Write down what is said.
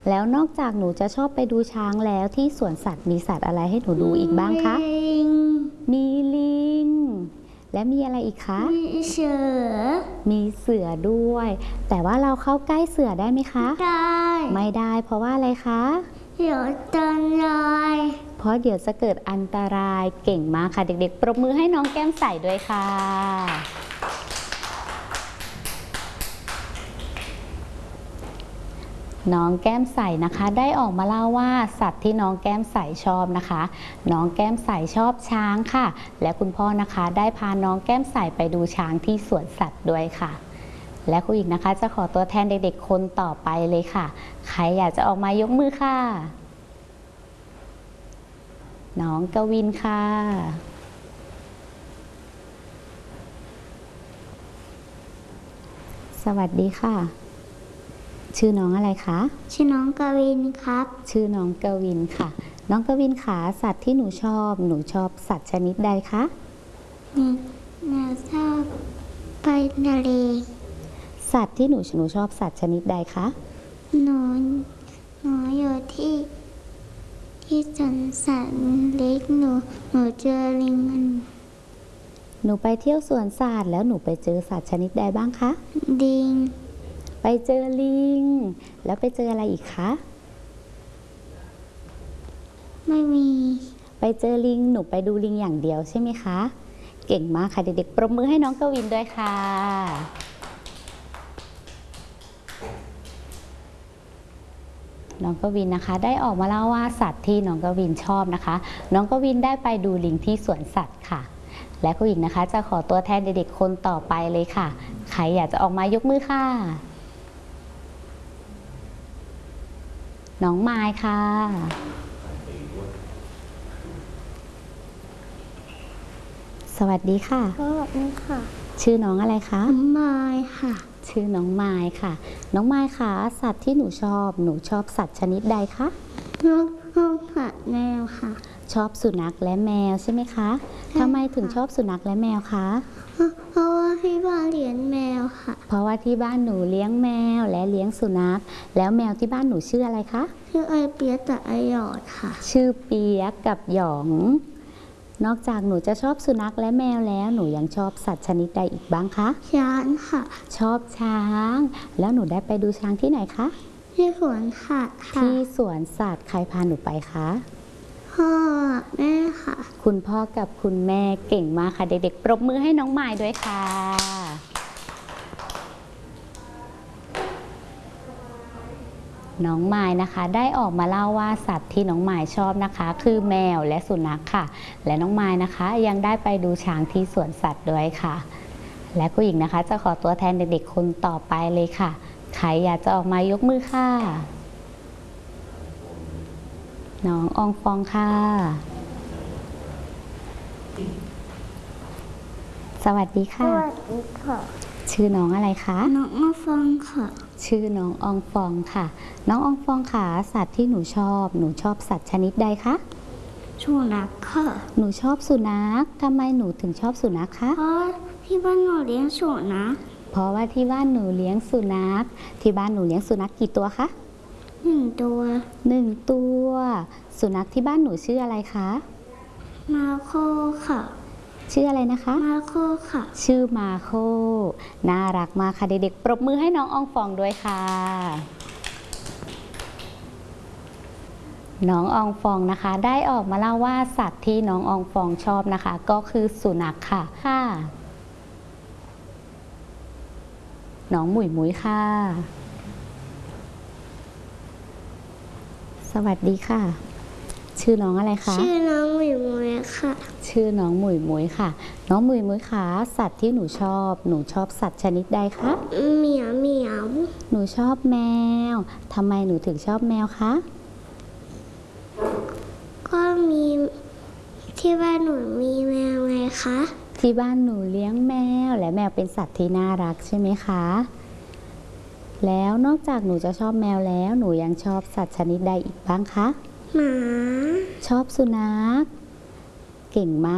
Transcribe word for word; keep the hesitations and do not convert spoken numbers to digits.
แล้วนอกจากหนูจะชอบไปดูช้างแล้วที่สวนสัตว์มีสัตว์อะไรให้หนูดูอีกบ้างคะมีลิงและมีอะไรอีกคะมีเสือมีเสือด้วยแต่ว่าเราเข้าใกล้เสือได้ไหมคะได้ไม่ได้เพราะว่าอะไรคะเดี๋ยวตันลายเพราะเดี๋ยวจะเกิดอันตรายเก่งมากค่ะเด็กๆปรบมือให้น้องแก้มใสด้วยค่ะน้องแก้มใสนะคะได้ออกมาเล่าว่าสัตว์ที่น้องแก้มใสชอบนะคะน้องแก้มใสชอบช้างค่ะและคุณพ่อนะคะได้พาน้องแก้มใสไปดูช้างที่สวนสัตว์ด้วยค่ะและครูอีกนะคะจะขอตัวแทนเด็กๆคนต่อไปเลยค่ะใครอยากจะออกมายกมือค่ะน้องกวินค่ะสวัสดีค่ะชื่อน้องอะไรคะชื่อน้องกวินครับชื่อน้องกวินค่ะน้องกวินขาสัตว์ที่หนูชอบหนูชอบสัตว์ชนิดใดคะหนูหนูชอบไปทะเลสัตว์ที่หนูหนูชอบสัตว์ชนิดใดคะหนูหนูอยู่ที่ที่สวนสัตว์เล็กหนูหนูเจอลิงหนูไปเที่ยวสวนสัตว์แล้วหนูไปเจอสัตว์ชนิดใดบ้างคะลิงไปเจอลิงแล้วไปเจออะไรอีกคะไม่มีไปเจอลิงหนูไปดูลิงอย่างเดียวใช่ไหมคะเก่งมากค่ะเด็กๆปรบมือให้น้องกวินด้วยค่ะน้องกวินนะคะได้ออกมาเล่าว่าสัตว์ที่น้องกวินชอบนะคะน้องกวินได้ไปดูลิงที่สวนสัตว์ค่ะและครูหญิงนะคะจะขอตัวแทนเด็กๆคนต่อไปเลยค่ะใครอยากจะออกมายกมือค่ะน้องไมค์ค่ะสวัสดีค่ะสวัสดีค่ะชื่อน้องอะไรคะน้องไมค์ค่ะชื่อน้องไมค์ค่ะน้องไมค์ค่ะสัตว์ที่หนูชอบหนูชอบสัตว์ชนิดใดคะนกนกสัตว์แมวค่ะชอบสุนัขและแมวใช่ไหมคะทำไมถึงชอบสุนัขและแมวคะเพราะว่าที่บ้านเลี้ยงแมวค่ะเพราะว่าที่บ้านหนูเลี้ยงแมวและเลี้ยงสุนัขแล้วแมวที่บ้านหนูชื่ออะไรคะชื่อไอเปียกกับไอหยอดค่ะชื่อเปียกกับหยองนอกจากหนูจะชอบสุนัขและแมวแล้วหนูยังชอบสัตว์ชนิดใดอีกบ้างคะช้างค่ะชอบช้างแล้วหนูได้ไปดูช้างที่ไหนคะที่สวนสัตว์ค่ะที่สวนสัตว์ใครพาหนูไปคะพ่อแม่ค่ะคุณพ่อกับคุณแม่เก่งมากค่ะเด็กๆปรบมือให้น้องไมค์ด้วยค่ะน้องไมค์นะคะได้ออกมาเล่าว่าสัตว์ที่น้องไมค์ชอบนะคะคือแมวและสุนัขค่ะและน้องไมค์นะคะยังได้ไปดูช้างที่สวนสัตว์ด้วยค่ะและผู้หญิงนะคะจะขอตัวแทนเด็กๆคนต่อไปเลยค่ะใครอยากจะออกมายกมือค่ะน้องอองฟองค่ะสวัสดีค่ะสวัสดีค่ะชื่อน้องอะไรคะน้องอองฟองค่ะชื่อน้องอองฟองค่ะน้องอองฟองค่ะสัตว์ที่หนูชอบหนูชอบสัตว์ชนิดใดคะสุนัขค่ะหนูชอบสุนัขทำไมหนูถึงชอบสุนัขคะเพราะที่บ้านหนูเลี้ยงสุนัขเพราะว่าที่บ้านหนูเลี้ยงสุนัขที่บ้านหนูเลี้ยงสุนัขกี่ตัวคะหนึ่งตัวหนึ่งตัวสุนัขที่บ้านหนูชื่ออะไรคะมาโคค่ะชื่ออะไรนะคะมาโคค่ะชื่อมาโคน่ารักมากค่ะเด็กๆปรบมือให้น้องอองฟองด้วยค่ะน้องอองฟองนะคะได้ออกมาเล่าว่าสัตว์ที่น้องอองฟองชอบนะคะก็คือสุนัขค่ะค่ะน้องหมุยหมุยค่ะสวัสดีค่ะชื่อน้องอะไรคะชื่อน้องหมุยหมุยค่ะชื่อน้องหมุยหมุยค่ะน้องหมุยหมุยค่ะสัตว์ที่หนูชอบหนูชอบสัตว์ชนิดใดคะเหมียวเหมียวหนูชอบแมวทำไมหนูถึงชอบแมวคะก็มีที่บ้านหนูมีแมวไงคะที่บ้านหนูเลี้ยงแมวและแมวเป็นสัตว์ที่น่ารักใช่ไหมคะแล้วนอกจากหนูจะชอบแมวแล้วหนูยังชอบสัตว์ชนิดใดอีกบ้างคะหมาชอบสุนัขเก่งมาก